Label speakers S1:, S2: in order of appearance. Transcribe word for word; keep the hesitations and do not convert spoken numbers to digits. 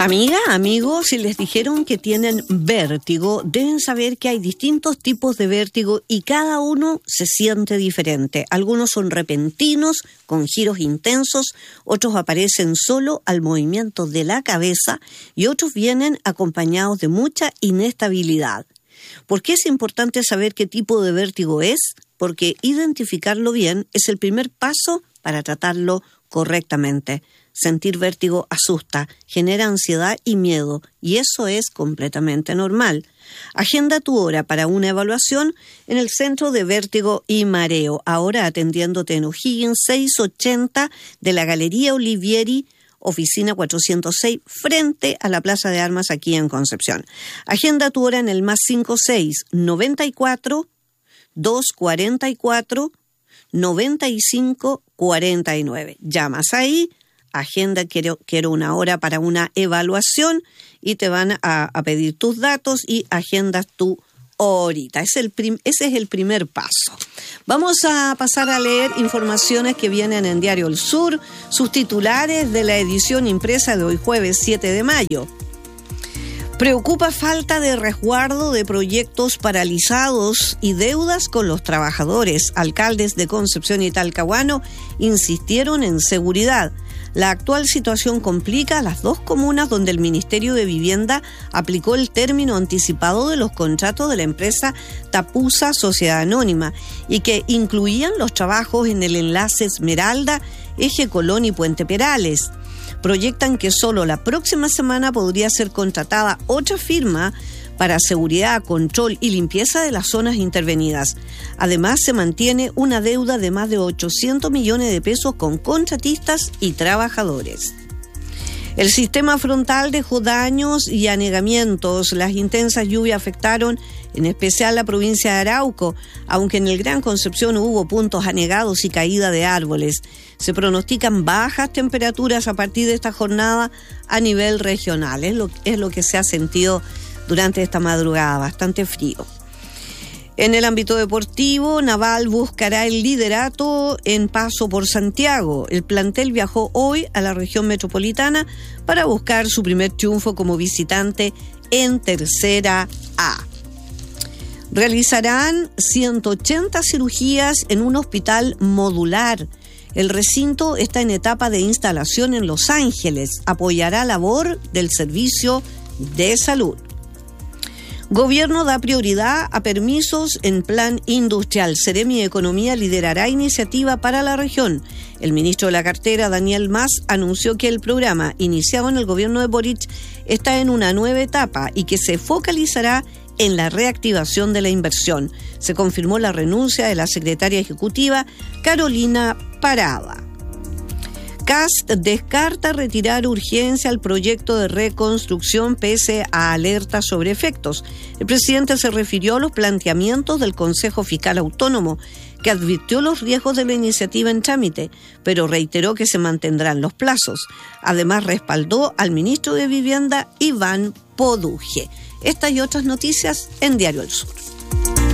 S1: Amiga, amigos, si les dijeron que tienen vértigo, deben saber que hay distintos tipos de vértigo y cada uno se siente diferente. Algunos son repentinos, con giros intensos, otros aparecen solo al movimiento de la cabeza y otros vienen acompañados de mucha inestabilidad. ¿Por qué es importante saber qué tipo de vértigo es? Porque identificarlo bien es el primer paso para tratarlo correctamente. Sentir vértigo asusta, genera ansiedad y miedo, y eso es completamente normal. Agenda tu hora para una evaluación en el Centro de Vértigo y Mareo, ahora atendiéndote en O'Higgins seiscientos ochenta de la Galería Olivieri, oficina cuatrocientos seis, frente a la Plaza de Armas aquí en Concepción. Agenda tu hora en el más cinco seis noventa y cuatro, doscientos cuarenta y cuatro, noventa y cinco cuarenta y nueve. Llamas ahí. Agenda, quiero, quiero una hora para una evaluación y te van a, a pedir tus datos y agendas tu horita. Es el prim, ese es el primer paso. Vamos a pasar a leer informaciones que vienen en Diario El Sur, sus titulares de la edición impresa de hoy jueves siete de mayo. Preocupa falta de resguardo de proyectos paralizados y deudas con los trabajadores. Alcaldes de Concepción y Talcahuano insistieron en seguridad. La actual situación complica a las dos comunas donde el Ministerio de Vivienda aplicó el término anticipado de los contratos de la empresa Tapusa Sociedad Anónima y que incluían los trabajos en el enlace Esmeralda, Eje Colón y Puente Perales. Proyectan que solo la próxima semana podría ser contratada otra firma para seguridad, control y limpieza de las zonas intervenidas. Además, se mantiene una deuda de más de ochocientos millones de pesos con contratistas y trabajadores. El sistema frontal dejó daños y anegamientos. Las intensas lluvias afectaron en especial la provincia de Arauco, aunque en el Gran Concepción hubo puntos anegados y caída de árboles. Se pronostican bajas temperaturas a partir de esta jornada a nivel regional. Es lo, es lo que se ha sentido durante esta madrugada, bastante frío. En el ámbito deportivo, Naval buscará el liderato en paso por Santiago. El plantel viajó hoy a la región metropolitana para buscar su primer triunfo como visitante en Tercera A. Realizarán ciento ochenta cirugías en un hospital modular. El recinto está en etapa de instalación en Los Ángeles. Apoyará labor del Servicio de Salud. Gobierno da prioridad a permisos en plan industrial. Seremi de Economía liderará iniciativa para la región. El ministro de la cartera, Daniel Mas, anunció que el programa, iniciado en el gobierno de Boric, está en una nueva etapa y que se focalizará en la reactivación de la inversión. Se confirmó la renuncia de la secretaria ejecutiva, Carolina Parada. C A S T descarta retirar urgencia al proyecto de reconstrucción pese a alertas sobre efectos. El presidente se refirió a los planteamientos del Consejo Fiscal Autónomo, que advirtió los riesgos de la iniciativa en trámite, pero reiteró que se mantendrán los plazos. Además, respaldó al ministro de Vivienda, Iván Poduje. Estas y otras noticias en Diario El Sur.